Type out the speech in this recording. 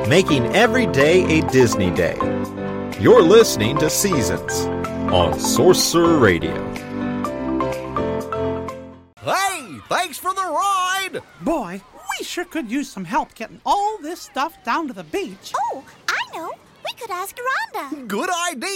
making every day a Disney day. You're listening to Seasons on Sorcerer Radio. Hey, thanks for the ride! Boy, we sure could use some help getting all this stuff down to the beach. Oh, I know. We could ask Rhonda. Good idea!